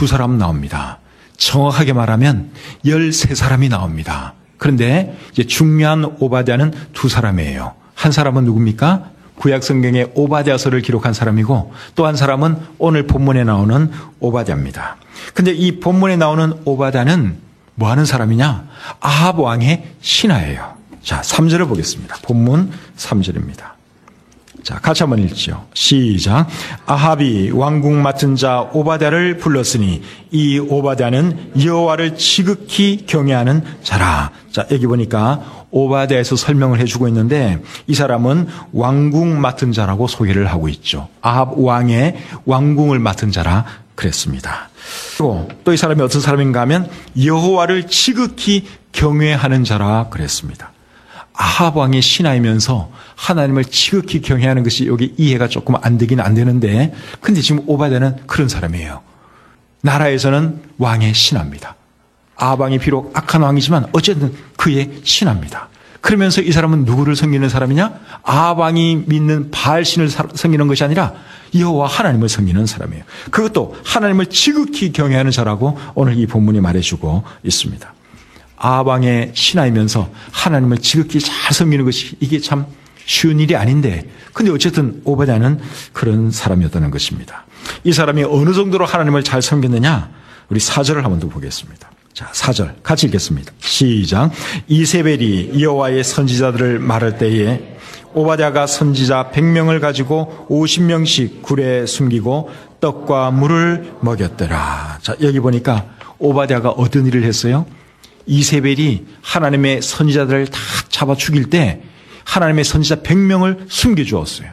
두 사람 나옵니다. 정확하게 말하면 13사람이 나옵니다. 그런데 이제 중요한 오바댜는 두 사람이에요. 한 사람은 누굽니까? 구약 성경에 오바댜서를 기록한 사람이고 또 한 사람은 오늘 본문에 나오는 오바댜입니다. 근데 이 본문에 나오는 오바댜는 뭐 하는 사람이냐? 아합 왕의 신하예요. 자, 3절을 보겠습니다. 본문 3절입니다. 자, 같이 한번 읽죠. 시작. 아합이 왕궁 맡은 자 오바댜를 불렀으니 이 오바댜는 여호와를 지극히 경외하는 자라. 자, 여기 보니까 오바댜에서 설명을 해주고 있는데 이 사람은 왕궁 맡은 자라고 소개를 하고 있죠. 아합 왕의 왕궁을 맡은 자라 그랬습니다. 그리고 또 이 사람이 어떤 사람인가 하면 여호와를 지극히 경외하는 자라 그랬습니다. 아합 왕의 신하이면서 하나님을 지극히 경외하는 것이 여기 이해가 조금 안 되긴 안 되는데 근데 지금 오바댜는 그런 사람이에요. 나라에서는 왕의 신하입니다. 아합 왕이 비록 악한 왕이지만 어쨌든 그의 신하입니다. 그러면서 이 사람은 누구를 섬기는 사람이냐? 아합 왕이 믿는 바알신을 섬기는 것이 아니라 여호와 하나님을 섬기는 사람이에요. 그것도 하나님을 지극히 경외하는 자라고 오늘 이 본문이 말해주고 있습니다. 아합 왕의 신하이면서 하나님을 지극히 잘 섬기는 것이 이게 참 쉬운 일이 아닌데 근데 어쨌든 오바댜는 그런 사람이었다는 것입니다. 이 사람이 어느 정도로 하나님을 잘 섬겼느냐? 우리 4절을 한번 더 보겠습니다. 자, 4절 같이 읽겠습니다. 시작. 이세벨이 여호와의 선지자들을 말할 때에 오바댜가 선지자 100명을 가지고 50명씩 굴에 숨기고 떡과 물을 먹였더라. 자, 여기 보니까 오바댜가 어떤 일을 했어요? 이세벨이 하나님의 선지자들을 다 잡아 죽일 때 하나님의 선지자 100명을 숨겨주었어요.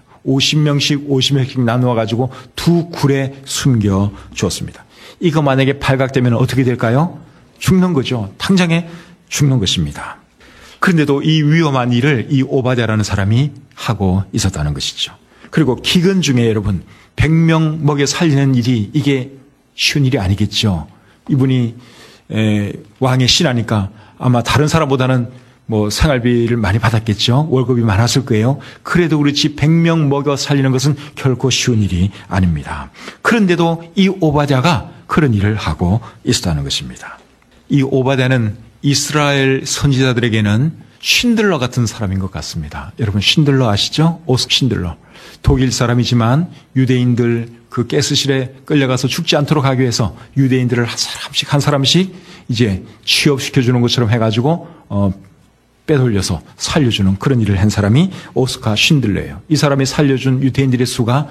50명씩 나누어 가지고 두 굴에 숨겨주었습니다. 이거 만약에 발각되면 어떻게 될까요? 죽는 거죠. 당장에 죽는 것입니다. 그런데도 이 위험한 일을 이 오바댜라는 사람이 하고 있었다는 것이죠. 그리고 기근 중에 여러분 100명 먹여 살리는 일이 이게 쉬운 일이 아니겠죠. 이분이 왕의 신하니까 아마 다른 사람보다는 뭐 생활비를 많이 받았겠죠. 월급이 많았을 거예요. 그래도 그렇지 100명 먹여 살리는 것은 결코 쉬운 일이 아닙니다. 그런데도 이 오바댜가 그런 일을 하고 있었다는 것입니다. 이 오바댜는 이스라엘 선지자들에게는 쉰들러 같은 사람인 것 같습니다. 여러분 쉰들러 아시죠? 오스크 쉰들러. 독일 사람이지만 유대인들 그 가스실에 끌려가서 죽지 않도록 하기 위해서 유대인들을 한 사람씩 이제 취업시켜주는 것처럼 해가지고 빼돌려서 살려주는 그런 일을 한 사람이 오스카 쉰들러예요. 이 사람이 살려준 유대인들의 수가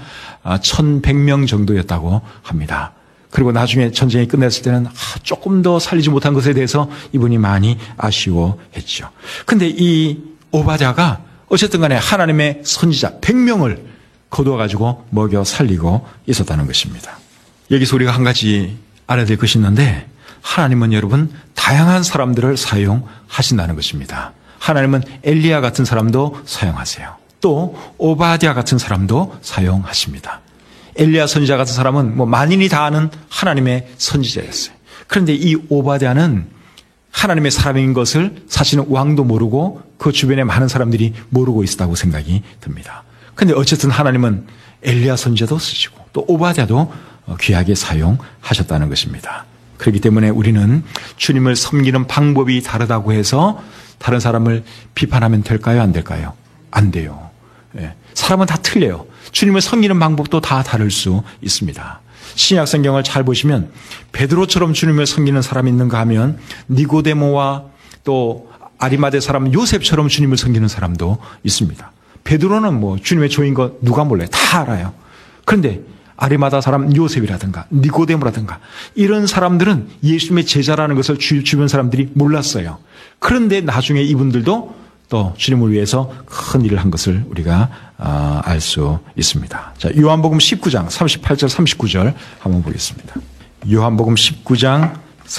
1100명 정도였다고 합니다. 그리고 나중에 전쟁이 끝났을 때는 조금 더 살리지 못한 것에 대해서 이분이 많이 아쉬워했죠. 그런데 이 오바댜가 어쨌든 간에 하나님의 선지자 100명을 거두어가지고 먹여 살리고 있었다는 것입니다. 여기서 우리가 한 가지 알아야 될 것이 있는데 하나님은 여러분 다양한 사람들을 사용하신다는 것입니다. 하나님은 엘리야 같은 사람도 사용하세요. 또 오바댜 같은 사람도 사용하십니다. 엘리야 선지자 같은 사람은 뭐 만인이 다 아는 하나님의 선지자였어요. 그런데 이 오바댜는 하나님의 사람인 것을 사실은 왕도 모르고 그 주변에 많은 사람들이 모르고 있었다고 생각이 듭니다. 그런데 어쨌든 하나님은 엘리야 선지자도 쓰시고 또 오바댜도 귀하게 사용하셨다는 것입니다. 그렇기 때문에 우리는 주님을 섬기는 방법이 다르다고 해서 다른 사람을 비판하면 될까요? 안 될까요? 안 돼요. 사람은 다 틀려요. 주님을 섬기는 방법도 다 다를 수 있습니다. 신약 성경을 잘 보시면 베드로처럼 주님을 섬기는 사람이 있는가 하면 니고데모와 또 아리마대 사람 요셉처럼 주님을 섬기는 사람도 있습니다. 베드로는 뭐 주님의 조인 거 누가 몰라요. 다 알아요. 그런데 아리마다 사람 요셉이라든가 니고데모라든가 이런 사람들은 예수님의 제자라는 것을 주변 사람들이 몰랐어요. 그런데 나중에 이분들도 또 주님을 위해서 큰 일을 한 것을 우리가 알 수 있습니다. 자, 요한복음 19장 38절 39절 한번 보겠습니다. 요한복음 19장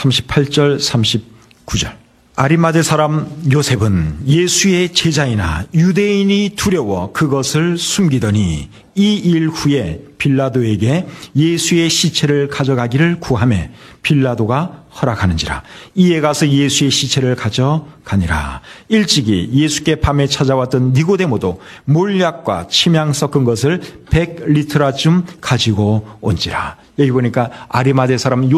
38절 39절. 아리마대 사람 요셉은 예수의 제자이나 유대인이 두려워 그것을 숨기더니 이 일 후에 빌라도에게 예수의 시체를 가져가기를 구하매 빌라도가 허락하는지라. 이에 가서 예수의 시체를 가져가니라. 일찍이 예수께 밤에 찾아왔던 니고데모도 몰약과 침향 섞은 것을 100리트라쯤 가지고 온지라. 여기 보니까 아리마대 사람